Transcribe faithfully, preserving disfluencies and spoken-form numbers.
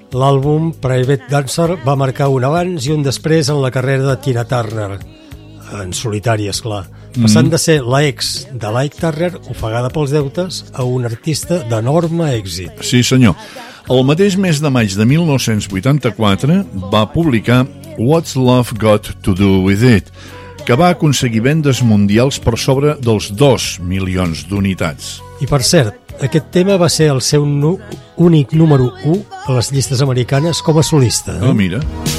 L'àlbum Private Dancer va marcar un abans i un després en la carrera de Tina Turner, en solitari, esclar, passant mm. de ser la ex de l'Ike Turner, ofegada pels deutes, a un artista d'enorme èxit. Sí, senyor. El mateix mes de maig de mil nou-cents vuitanta-quatre va publicar What's Love Got to Do With It, que va aconseguir vendes mundials per sobre dels dos milions d'unitats. I per cert, aquest tema va ser el seu nu- únic número u a les llistes americanes com a solista. Eh? Oh, mira.